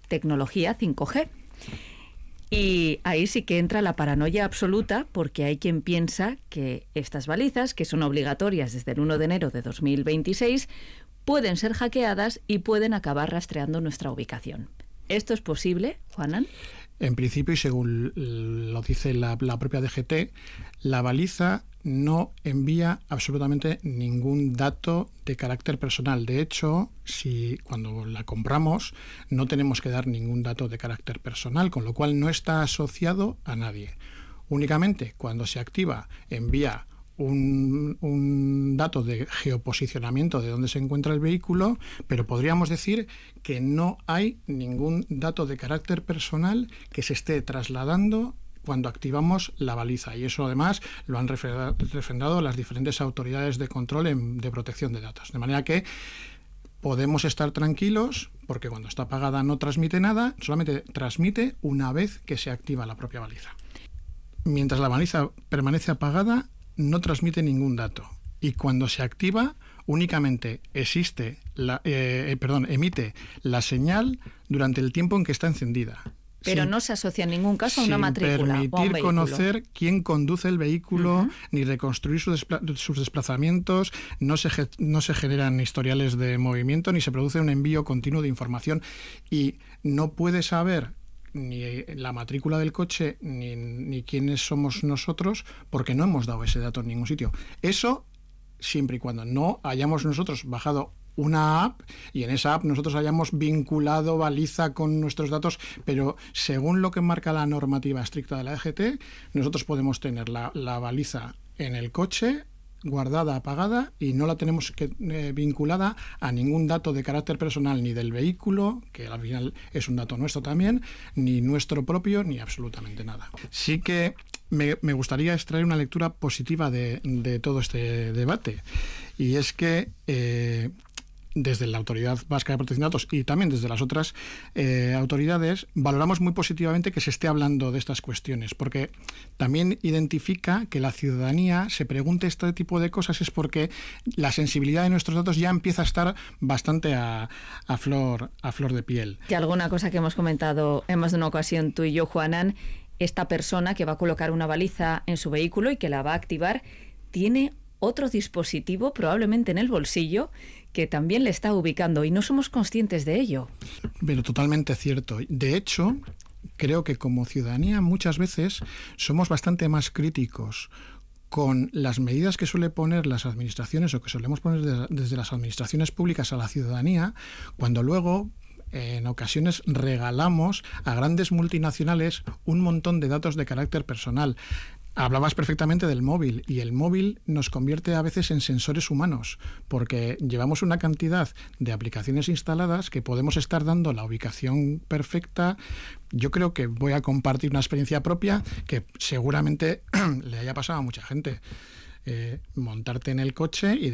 tecnología 5G. Y ahí sí que entra la paranoia absoluta, porque hay quien piensa que estas balizas, que son obligatorias desde el 1 de enero de 2026, pueden ser hackeadas y pueden acabar rastreando nuestra ubicación. ¿Esto es posible, Juanan? En principio, y según lo dice la propia DGT, la baliza no envía absolutamente ningún dato de carácter personal. De hecho, cuando la compramos no tenemos que dar ningún dato de carácter personal, con lo cual no está asociado a nadie. Únicamente cuando se activa envía un dato de geoposicionamiento de dónde se encuentra el vehículo, pero podríamos decir que no hay ningún dato de carácter personal que se esté trasladando cuando activamos la baliza, y eso además lo han refrendado las diferentes autoridades de control de protección de datos, de manera que podemos estar tranquilos porque cuando está apagada no transmite nada, solamente transmite una vez que se activa la propia baliza. Mientras la baliza permanece apagada, no transmite ningún dato, y cuando se activa únicamente emite la señal durante el tiempo en que está encendida. Pero no se asocia en ningún caso a una matrícula o a un vehículo. Sin permitir conocer quién conduce el vehículo, ni reconstruir sus desplazamientos, no se generan historiales de movimiento, ni se produce un envío continuo de información, y no puede saber ni la matrícula del coche ni quiénes somos nosotros, porque no hemos dado ese dato en ningún sitio. Eso siempre y cuando no hayamos nosotros bajado una app y en esa app nosotros hayamos vinculado baliza con nuestros datos, pero según lo que marca la normativa estricta de la DGT, nosotros podemos tener la baliza en el coche guardada, apagada, y no la tenemos vinculada a ningún dato de carácter personal, ni del vehículo, que al final es un dato nuestro también, ni nuestro propio, ni absolutamente nada. Sí que me gustaría extraer una lectura positiva de todo este debate, y es que desde la Autoridad Vasca de Protección de Datos y también desde las otras autoridades, valoramos muy positivamente que se esté hablando de estas cuestiones, porque también identifica que la ciudadanía se pregunte este tipo de cosas es porque la sensibilidad de nuestros datos ya empieza a estar bastante a flor de piel. Y alguna cosa que hemos comentado en más de una ocasión tú y yo, Juanan, esta persona que va a colocar una baliza en su vehículo y que la va a activar tiene otro dispositivo probablemente en el bolsillo que también le está ubicando y no somos conscientes de ello. Pero totalmente cierto. De hecho, creo que como ciudadanía muchas veces somos bastante más críticos con las medidas que suele poner las administraciones o que solemos poner desde las administraciones públicas a la ciudadanía, cuando luego en ocasiones regalamos a grandes multinacionales un montón de datos de carácter personal. Hablabas perfectamente del móvil, y el móvil nos convierte a veces en sensores humanos, porque llevamos una cantidad de aplicaciones instaladas que podemos estar dando la ubicación perfecta. Yo creo que voy a compartir una experiencia propia que seguramente le haya pasado a mucha gente. Montarte en el coche y